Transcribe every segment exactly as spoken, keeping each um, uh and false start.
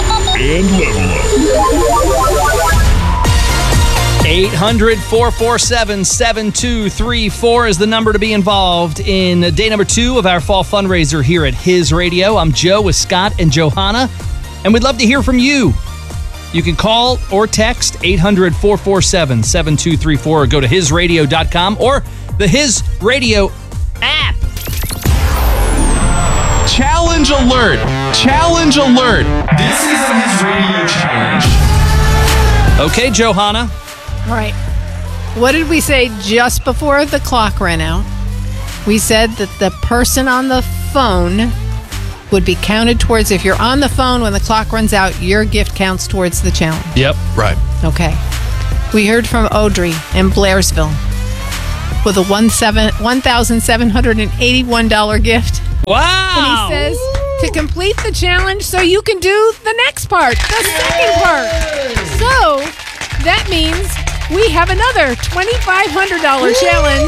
and level up. eight hundred, four four seven, seven two three four is the number to be involved in day number two of our fall fundraiser here at His Radio. I'm Joe with Scott and Johanna, and we'd love to hear from you. You can call or text eight hundred, four four seven, seven two three four or go to his radio dot com or the His Radio app. Challenge alert! Challenge alert! This is the His Radio Challenge. Okay, Johanna. All right. What did we say just before the clock ran out? We said that the person on the phone would be counted towards, if you're on the phone when the clock runs out, your gift counts towards the challenge. Yep. Right. Okay. We heard from Audrey in Blairsville with a one thousand seven hundred eighty-one dollars gift. Wow. And he says to complete the challenge so you can do the next part, the second part. So that means we have another twenty-five hundred dollars challenge.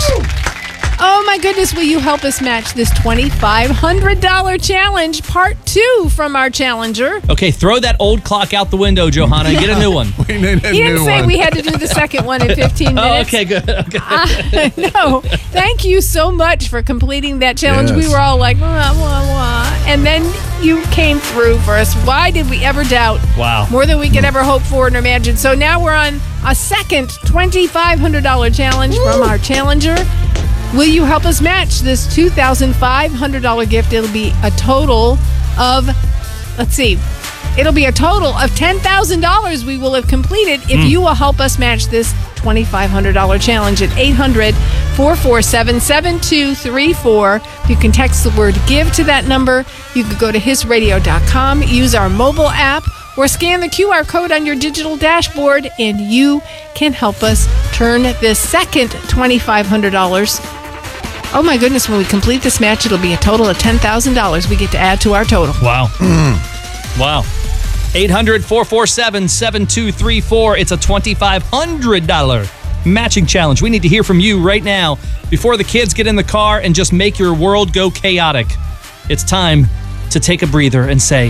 Oh my goodness, will you help us match this twenty-five hundred dollars challenge, part two from our challenger? Okay, throw that old clock out the window, Johanna, and get a new one. We need a He didn't new say one. we had to do the second one in fifteen minutes. Oh, okay, good. Okay. Uh, no, thank you so much for completing that challenge. Yes. We were all like, wah, wah, wah. And then you came through for us. Why did we ever doubt? Wow. More than we could ever hope for and imagine. So now we're on a second twenty-five hundred dollars challenge from our challenger. Will you help us match this two thousand five hundred dollars gift? It'll be a total of, let's see, it'll be a total of ten thousand dollars we will have completed if Mm. you will help us match this twenty-five hundred dollars challenge at eight hundred, four four seven, seven two three four. You can text the word GIVE to that number. You can go to his radio dot com, use our mobile app, or scan the Q R code on your digital dashboard, and you can help us turn this second twenty-five hundred dollars. Oh my goodness, when we complete this match, it'll be a total of ten thousand dollars we get to add to our total. Wow. Wow. eight hundred, four four seven, seven two three four. It's a twenty-five hundred dollars matching challenge. We need to hear from you right now before the kids get in the car and just make your world go chaotic. It's time to take a breather and say,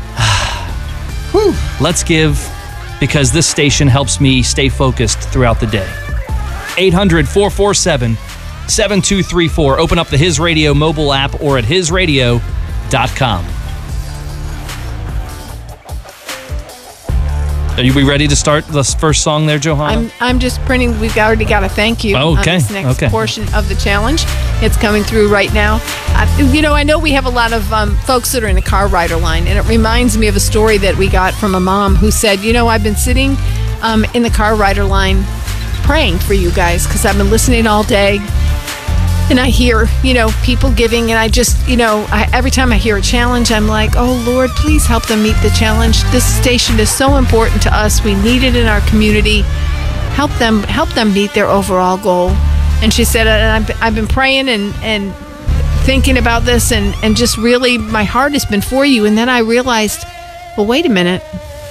let's give, because this station helps me stay focused throughout the day. eight hundred, four four seven, seven two three four. Open up the His Radio mobile app or at his radio dot com. Are you we ready to start the first song there, Johanna? I'm I'm just printing. We've already got a thank you Oh, okay, on this next okay. portion of the challenge. It's coming through right now. Uh, you know, I know we have a lot of um, folks that are in the car rider line, and it reminds me of a story that we got from a mom who said, you know, I've been sitting um, in the car rider line praying for you guys because I've been listening all day. And I hear, you know, people giving, and I just, you know, I, every time I hear a challenge, I'm like, oh, Lord, please help them meet the challenge. This station is so important to us. We need it in our community. Help them, help them meet their overall goal. And she said, and I've, I've been praying and, and thinking about this, and, and just really, my heart has been for you. And then I realized, well, wait a minute.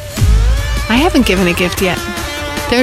I haven't given a gift yet. They're...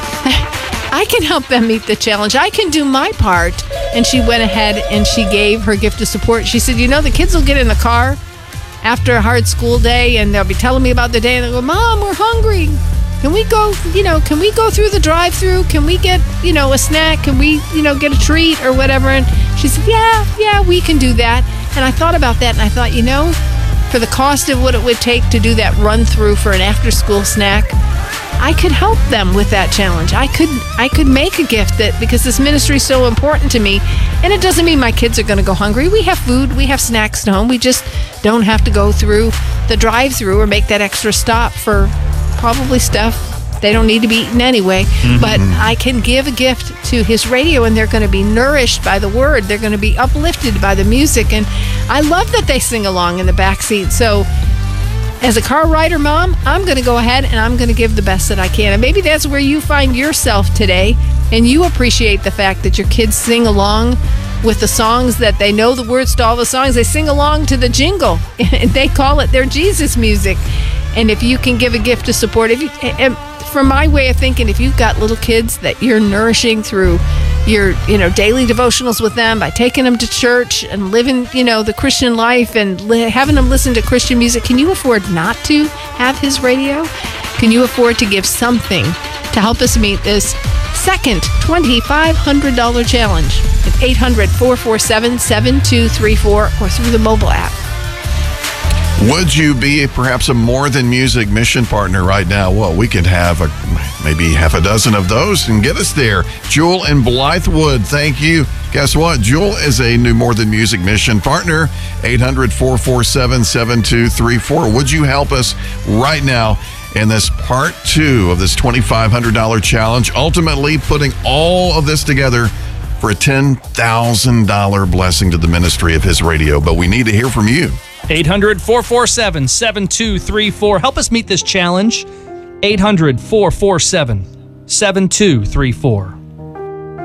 I can help them meet the challenge. I can do my part. And she went ahead and she gave her gift of support. She said, you know, the kids will get in the car after a hard school day and they'll be telling me about the day and they'll go, Mom, we're hungry. Can we go, you know, can we go through the drive-through? Can we get, you know, a snack? Can we, you know, get a treat or whatever? And she said, yeah, yeah, we can do that. And I thought about that and I thought, you know, for the cost of what it would take to do that run-through for an after-school snack, I could help them with that challenge. I could I could make a gift that, because this ministry is so important to me, and it doesn't mean my kids are going to go hungry. We have food, we have snacks at home. We just don't have to go through the drive-through or make that extra stop for probably stuff they don't need to be eaten anyway. Mm-hmm. But I can give a gift to His Radio, and they're going to be nourished by the word. They're going to be uplifted by the music, and I love that they sing along in the back seat. So as a car rider mom, I'm going to go ahead and I'm going to give the best that I can. And maybe that's where you find yourself today, and you appreciate the fact that your kids sing along with the songs, that they know the words to all the songs. They sing along to the jingle. They call it their Jesus music. And if you can give a gift to support, if you, and from my way of thinking, if you've got little kids that you're nourishing through your, you know, daily devotionals with them, by taking them to church and living, you know, the Christian life and li- having them listen to Christian music, can you afford not to have His Radio? Can you afford to give something to help us meet this second twenty-five hundred dollars challenge at eight hundred, four four seven, seven two three four or through the mobile app? Would you be perhaps a More Than Music mission partner right now? Well, we could have a, maybe half a dozen of those and get us there. Jewel and Blythewood, thank you. Guess what? Jewel is a new More Than Music mission partner. eight hundred, four four seven, seven two three four. Would you help us right now in this part two of this twenty-five hundred dollars challenge, ultimately putting all of this together for a ten thousand dollars blessing to the ministry of His Radio? But we need to hear from you. eight hundred, four four seven, seven two three four. Help us meet this challenge. eight hundred, four four seven, seven two three four.